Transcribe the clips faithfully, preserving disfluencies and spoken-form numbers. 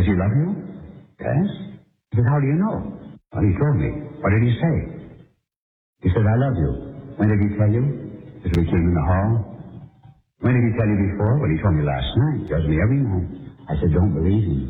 Does he love you? Yes. I said, how do you know? Well, he told me. What did he say? He said, I love you. When did he tell you? As we came in the hall. When did he tell you before? Well, he told me last night. He tells me every night. I said, don't believe him.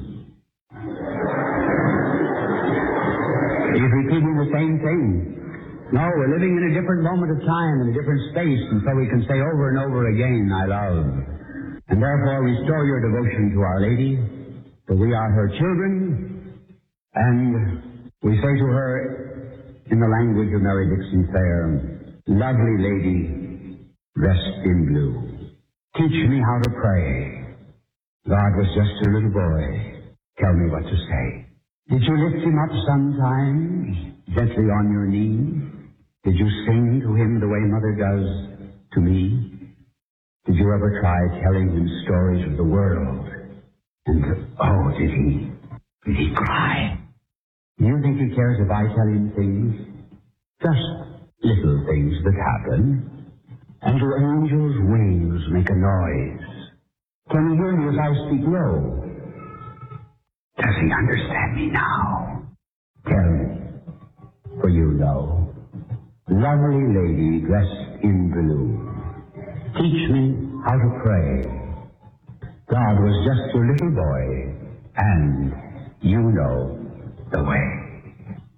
He's repeating the same thing. No, we're living in a different moment of time, in a different space, and so we can say over and over again, I love. And therefore restore your devotion to Our Lady, for we are her children, and we say to her, in the language of Mary Dixon Fair, lovely lady, dressed in blue, teach me how to pray. God was just a little boy. Tell me what to say. Did you lift him up sometimes, gently on your knee? Did you sing to him the way Mother does to me? Did you ever try telling him stories of the world? And, oh, did he, did he cry? Do you think he cares if I tell him things? Just little things that happen. And do angels' wings make a noise? Can he hear me as I speak low? Does he understand me now? Tell me, for you know. Lovely lady dressed in blue, teach me how to pray. God was just a little boy, and you know the way.